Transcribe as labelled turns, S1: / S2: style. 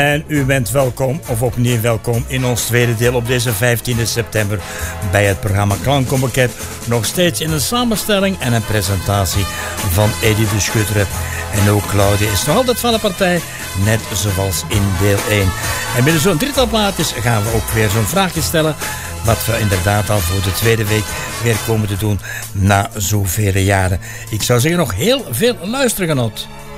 S1: En u bent welkom, of opnieuw welkom, in ons tweede deel op deze 15 september bij het programma Klankenpakket. Nog steeds in een samenstelling en een presentatie van Eddie de Schutter. En ook Claudia is nog altijd van de partij, net zoals in deel 1. En binnen zo'n drietal plaatjes gaan we ook weer zo'n vraagje stellen, wat we inderdaad al voor de tweede week weer komen te doen na zoveel jaren. Ik zou zeggen nog heel veel luistergenot.